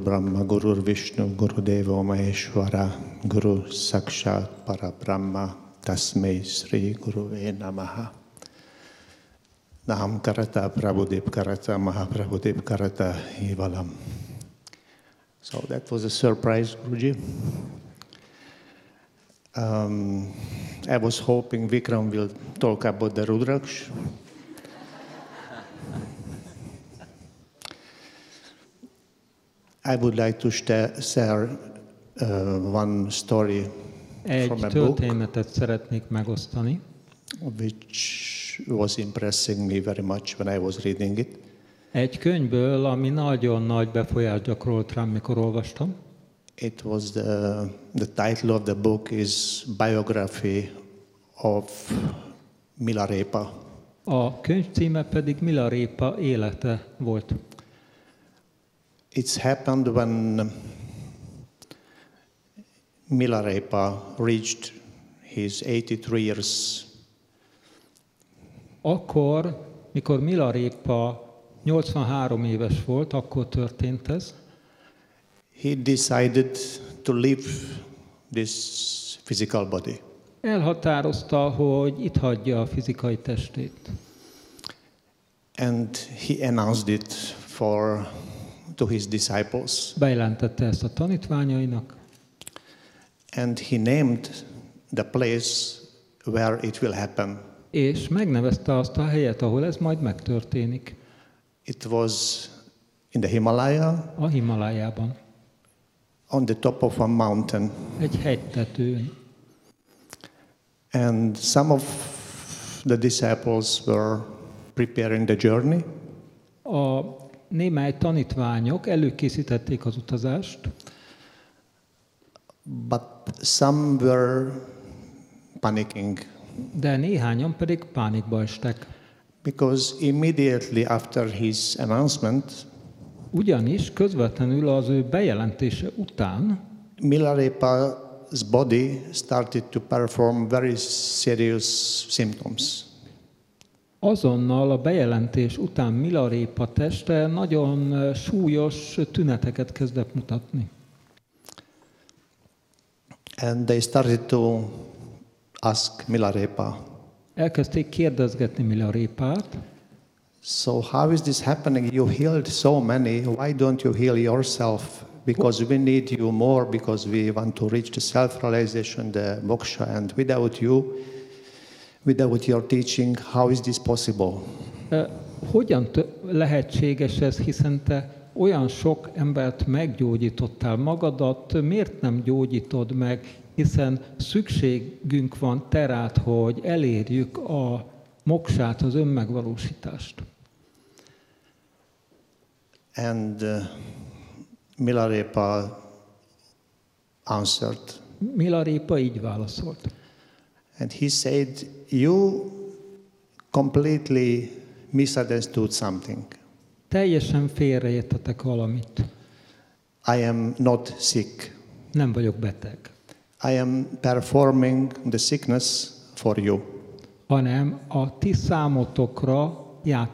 Brahma, Gurur Vishnu, Guru Deva Maheshwara, Guru Sakshat Parabrahma, Tasmai Sri Guruve Namaha. Naham Karata, Prabhudev Karata, Mahaprabhudev Karata, Ivalam. So that was a surprise, Guruji. I was hoping Vikram will talk about the Rudraksh. I would like to share one story from a book, történetet szeretnék megosztani, which was impressing me very much when I was reading it. egy könyvből, ami nagyon nagy befolyást gyakorolt rám, mikor olvastam. It was the title of the book is Biography of Milarepa. A könyv címe pedig Milarepa élete volt. It's happened when Milarepa reached his 83 years. Akkor, mikor Milarepa 83 éves volt, akkor történt ez. He decided to leave this physical body. Elhatározta, hogy itt hagyja a fizikai testét. And he announced it to his disciples. Bejelentette ezt a tanítványainak, And he named the place where it will happen. és megnevezte azt a helyet, ahol ez majd megtörténik. It was in the Himalaya, A Himalájában, on the top of a mountain. egy hegytetőn. And some of the disciples were preparing the journey. A némely tanítványok előkészítették az utazást, But some were panicking de néhányan pedig pánikba estek. because immediately after his announcement, Ugyanis közvetlenül az ő bejelentése után Milarepa's body started to perform very serious symptoms. azonnal a bejelentés után Milarepa teste nagyon súlyos tüneteket kezdett mutatni. And they started to ask Milarepa, Elkezdték kérdezgetni Milarepát, so how is this happening? You healed so many. Why don't you heal yourself? Because we need you more because we want to reach the self-realization, the moksha. And without you, without your teaching, how is this possible? hogyan lehetséges ez, hiszen te olyan sok embert meggyógyítottál magadat, miért nem gyógyítod meg, hiszen szükségünk van te rád, hogy elérjük a moksát, az önmegvalósítást. And Milarepa answered. Milarepa így válaszolt. And he said, you completely misunderstood something. Teljesen félreértetek valamit. I am not sick. Nem vagyok beteg, I am performing the sickness for you. hanem a ti számotokra